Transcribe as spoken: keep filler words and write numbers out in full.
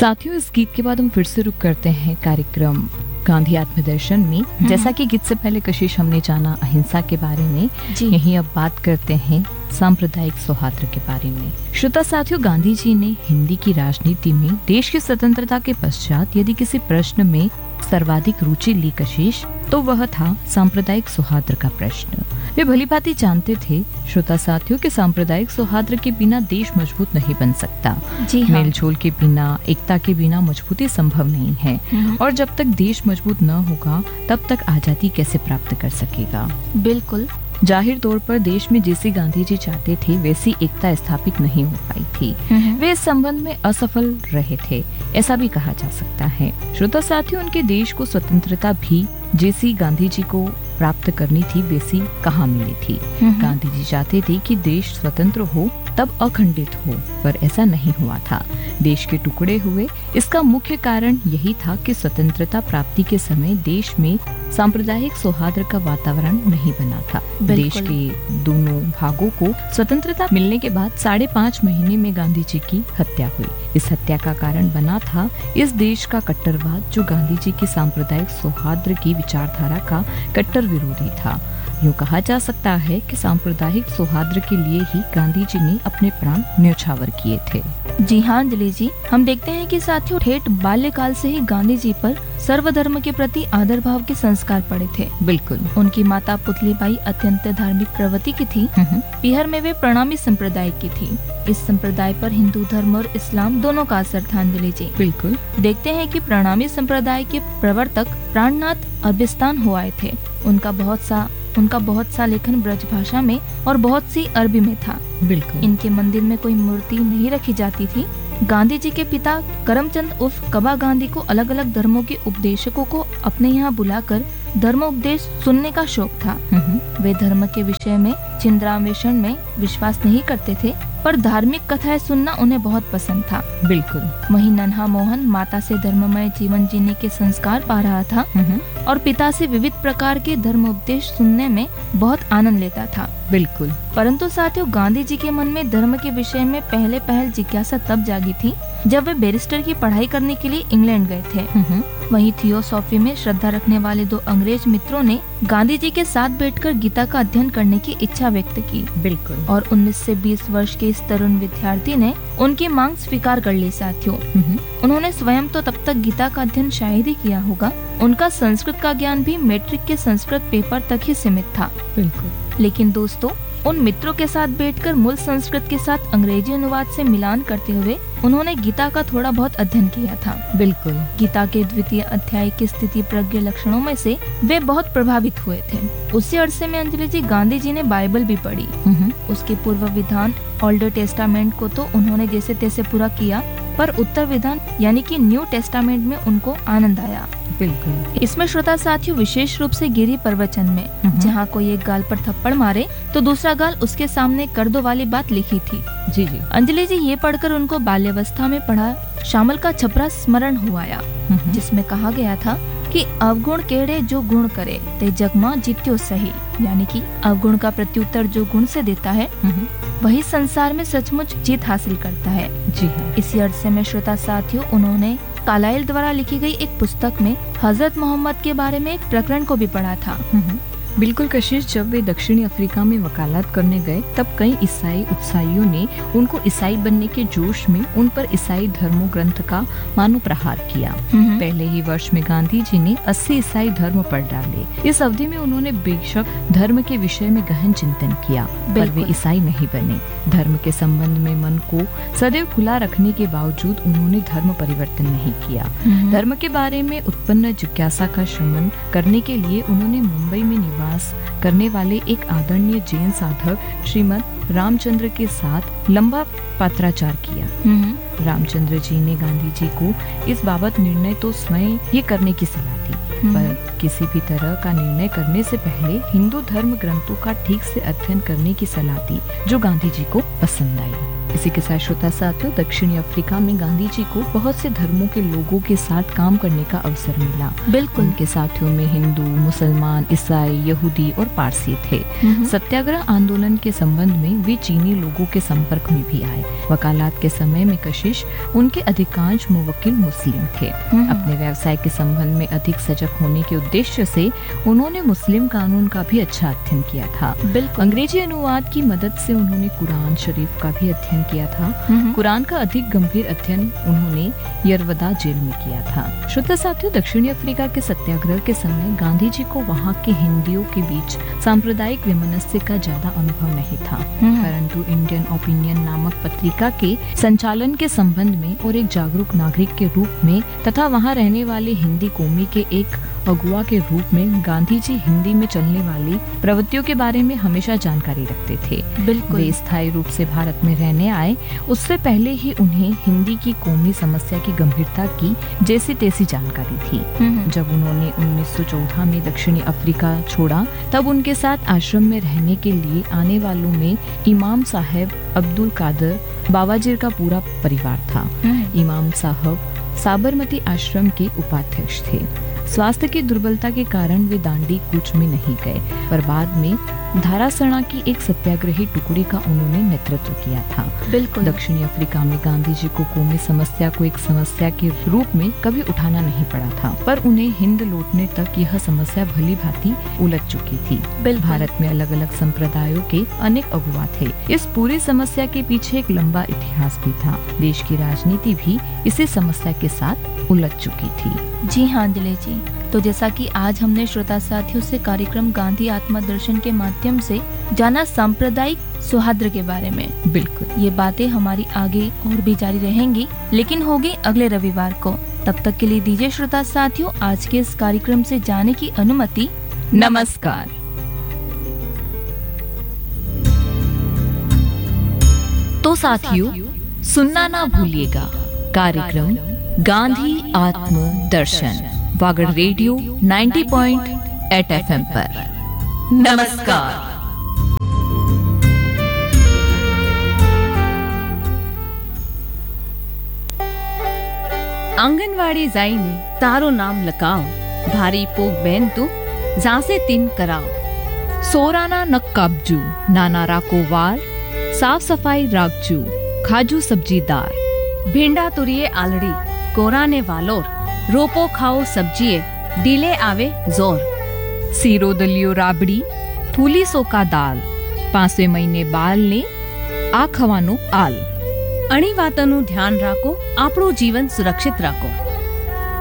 साथियों, इस गीत के बाद हम फिर से रुक करते हैं कार्यक्रम गांधी आत्मदर्शन में। जैसा कि गीत से पहले कशिश हमने जाना अहिंसा के बारे में, यहीं अब बात करते हैं सांप्रदायिक सौहार्द के बारे में। श्रोता साथियों, गांधी जी ने हिंदी की राजनीति में देश की स्वतंत्रता के पश्चात यदि किसी प्रश्न में सर्वाधिक रुचि ली कशिश, तो वह था सांप्रदायिक सौहार्द का प्रश्न। वे भली भांति जानते थे श्रोता साथियों कि सांप्रदायिक सौहार्द के बिना देश मजबूत नहीं बन सकता। जी हाँ। मेलजोल के बिना, एकता के बिना मजबूती संभव नहीं है, और जब तक देश मजबूत न होगा तब तक आजादी कैसे प्राप्त कर सकेगा। बिल्कुल। जाहिर तौर पर देश में जैसी गांधी जी चाहते थे वैसी एकता स्थापित नहीं हो पाई थी। वे इस संबंध में असफल रहे थे, ऐसा भी कहा जा सकता है। श्रोता साथियों, उनके देश को स्वतंत्रता भी जैसी गांधी जी को प्राप्त करनी थी वैसी कहाँ मिली थी। गांधी जी चाहते थे कि देश स्वतंत्र हो तब अखंडित हो, पर ऐसा नहीं हुआ था। देश के टुकड़े हुए। इसका मुख्य कारण यही था कि स्वतंत्रता प्राप्ति के समय देश में सांप्रदायिक सौहार्द का वातावरण नहीं बना था। देश के दोनों भागों को स्वतंत्रता मिलने के बाद साढ़े पाँच महीने में गांधी जी की हत्या हुई। इस हत्या का कारण बना था इस देश का कट्टरवाद, जो गांधी जी की सांप्रदायिक सौहार्द की विचारधारा का कट्टर विरोधी था। यूँ कहा जा सकता है कि सांप्रदायिक सौहार्द के लिए ही गांधी जी ने अपने प्राण न्यौछावर किए थे। जी हाँ अंजलि जी, हम देखते हैं कि साथियों ठेठ बाल्यकाल से ही गांधी जी पर सर्वधर्म के प्रति आदर भाव के संस्कार पड़े थे। बिल्कुल। उनकी माता पुतलीबाई अत्यंत धार्मिक प्रवृत्ति की थी। पीहर में वे प्रणामी संप्रदाय की थी। इस संप्रदाय पर हिंदू धर्म और इस्लाम दोनों का असर था अंजलि जी। बिल्कुल। देखते हैं कि प्रणामी संप्रदाय के प्रवर्तक प्राणनाथ अरबिस्तान हो आए थे। उनका बहुत सा उनका बहुत सा लेखन ब्रज भाषा में और बहुत सी अरबी में था। बिल्कुल। इनके मंदिर में कोई मूर्ति नहीं रखी जाती थी। गांधी जी के पिता करमचंद उर्फ कबा गांधी को अलग अलग धर्मों के उपदेशकों को अपने यहाँ बुलाकर धर्म उपदेश सुनने का शौक था। वे धर्म के विषय में चिंतनान्वेषण में विश्वास नहीं करते थे, पर धार्मिक कथाएं सुनना उन्हें बहुत पसंद था। बिल्कुल। वहीं नन्हा मोहन माता से धर्ममय जीवन जीने के संस्कार पा रहा था और पिता से विविध प्रकार के धर्म उपदेश सुनने में बहुत आनंद लेता था। बिल्कुल। परंतु साथियों, गांधी जी के मन में धर्म के विषय में पहले पहल जिज्ञासा तब जागी थी जब वे बैरिस्टर की पढ़ाई करने के लिए इंग्लैंड गए थे। वहीं थियोसॉफी में श्रद्धा रखने वाले दो अंग्रेज मित्रों ने गांधी जी के साथ बैठकर गीता का अध्ययन करने की इच्छा व्यक्त की। बिल्कुल। और उन्नीस से बीस वर्ष के इस तरुण विद्यार्थी ने उनकी मांग स्वीकार कर ली। साथियों, उन्होंने स्वयं तो तब तक गीता का अध्ययन शायद ही किया होगा। उनका संस्कृत का ज्ञान भी मैट्रिक के संस्कृत पेपर तक ही सीमित था। बिल्कुल। लेकिन दोस्तों, उन मित्रों के साथ बैठकर मूल संस्कृत के साथ अंग्रेजी अनुवाद से मिलान करते हुए उन्होंने गीता का थोड़ा बहुत अध्ययन किया था। बिल्कुल। गीता के द्वितीय अध्याय के स्थिति प्रज्ञ लक्षणों में से वे बहुत प्रभावित हुए थे। उसी अरसे में अंजलि जी गांधी जी ने बाइबल भी पढ़ी। उसके पूर्व विधान ओल्ड टेस्टामेंट को तो उन्होंने जैसे तैसे पूरा किया, पर उत्तर विधान यानी कि न्यू टेस्टामेंट में उनको आनंद आया। बिल्कुल। इसमें श्रोता साथियों विशेष रूप से गिरी प्रवचन में जहाँ कोई एक गाल पर थप्पड़ मारे तो दूसरा गाल उसके सामने कर दो वाली बात लिखी थी। जी जी। अंजलि जी, ये पढ़कर उनको बाल्यावस्था में पढ़ा शामल का छपरा स्मरण हुआ आया, जिसमें कहा गया था कि अवगुण केड़े जो गुण करे ते जगमा जीत्यो सही, यानी कि अवगुण का प्रत्युत्तर जो गुण से देता है वही संसार में सचमुच जीत हासिल करता है। जी हाँ। इसी अरसे में श्रोता साथियों उन्होंने कालाइल द्वारा लिखी गई एक पुस्तक में हजरत मोहम्मद के बारे में एक प्रकरण को भी पढ़ा था। बिल्कुल कशिश, जब वे दक्षिणी अफ्रीका में वकालत करने गए तब कई ईसाई उत्साहियों ने उनको ईसाई बनने के जोश में उन पर ईसाई धर्मों ग्रंथ का मानो प्रहार किया। पहले ही वर्ष में गांधी जी ने अस्सी ईसाई धर्म पढ़ डाले। इस अवधि में उन्होंने बेशक धर्म के विषय में गहन चिंतन किया, पर वे ईसाई नहीं बने। धर्म के संबंध में मन को सदैव खुला रखने के बावजूद उन्होंने धर्म परिवर्तन नहीं किया। धर्म के बारे में उत्पन्न जिज्ञासा का शमन करने के लिए उन्होंने मुंबई में निवास करने वाले एक आदरणीय जैन साधक श्रीमद रामचंद्र के साथ लंबा पत्राचार किया। रामचंद्र जी ने गांधी जी को इस बाबत निर्णय तो स्वयं ये करने की सलाह दी, पर किसी भी तरह का निर्णय करने से पहले हिंदू धर्म ग्रंथों का ठीक से अध्ययन करने की सलाह दी, जो गांधी जी को पसंद आई। इसी के साथ श्रोता साथियों, दक्षिणी अफ्रीका में गांधी जी को बहुत से धर्मों के लोगों के साथ काम करने का अवसर मिला। बिल्कुल। उनके साथियों में हिंदू, मुसलमान, ईसाई, यहूदी और पारसी थे। सत्याग्रह आंदोलन के संबंध में वे चीनी लोगों के संपर्क में भी आए। वकालत के समय में कशिश उनके अधिकांश मुवक्किल मुस्लिम थे। अपने व्यवसाय के संबंध में अधिक सजग होने के उद्देश्य से उन्होंने मुस्लिम कानून का भी अच्छा अध्ययन किया था। अंग्रेजी अनुवाद की मदद से उन्होंने कुरान शरीफ का भी अध्ययन किया था। कुरान का अधिक गंभीर अध्ययन उन्होंने यरवदा जेल में किया था। श्रोता साथियों, दक्षिणी अफ्रीका के सत्याग्रह के समय गांधी जी को वहाँ के हिंदियों के बीच सांप्रदायिक वैमनस्य का ज्यादा अनुभव नहीं था, परंतु इंडियन ओपिनियन नामक पत्रिका के संचालन के संबंध में और एक जागरूक नागरिक के रूप में तथा वहाँ रहने वाले हिंदी कौमी के एक अगुआ के रूप में गांधी जी हिंदी में चलने वाली प्रवृत्तियों के बारे में हमेशा जानकारी रखते थे। बिल्कुल। वे स्थायी रूप से भारत में रहने आए, उससे पहले ही उन्हें हिंदी की कौमी समस्या की गंभीरता की जैसी तैसी जानकारी थी। जब उन्होंने उन्नीस सौ चौदह में दक्षिणी अफ्रीका छोड़ा, तब उनके साथ आश्रम में रहने के लिए आने वालों में इमाम साहब अब्दुल कादर बावाजीर का पूरा परिवार था। इमाम साहब साबरमती आश्रम के उपाध्यक्ष थे। स्वास्थ्य की दुर्बलता के कारण वे दांडी कूच में नहीं गए, पर बाद में धारासणा की एक सत्याग्रही टुकड़ी का उन्होंने नेतृत्व किया था। बिल्कुल। दक्षिणी अफ्रीका में गांधी जी को कौमी समस्या को एक समस्या के रूप में कभी उठाना नहीं पड़ा था, पर उन्हें हिंद लौटने तक यह समस्या भली भांति उलझ चुकी थी। भारत में अलग अलग संप्रदायों के अनेक अगुवा थे। इस पूरी समस्या के पीछे एक लंबा इतिहास भी था। देश की राजनीति भी इसी समस्या के साथ उलझ चुकी थी। जी हाँ अंजलि जी, तो जैसा कि आज हमने श्रोता साथियों से कार्यक्रम गांधी आत्मदर्शन के माध्यम से जाना सांप्रदायिक सौहार्द के बारे में। बिल्कुल। ये बातें हमारी आगे और भी जारी रहेंगी, लेकिन होगी अगले रविवार को। तब तक के लिए दीजिए श्रोता साथियों आज के इस कार्यक्रम से जाने की अनुमति। नमस्कार। तो साथियों, सुनना ना भूलिएगा कार्यक्रम गांधी आत्म दर्शन वागड़ रेडियो नब्बे पॉइंट आठ एफ एम पर। नमस्कार। आंगनवाड़ी जाईने तारो नाम लकाओ, भारी पोग बहन तू जासे तीन कराओ। सोराना नक काबजू, नाना राको वार, साफ सफाई रागजू, खाजू सब्जीदार। भिंडा तुरिये आलड़ी, कोराने वालोर, रोपो खाओ सब्जिये, डीले आवे जोर। सीरो दलियो राबड़ी, थूली सोका दाल, पांचवे महीने बाल ने आ खवानो आल। अणी वातनु ध्यान राखो, आपणो जीवन सुरक्षित राखो।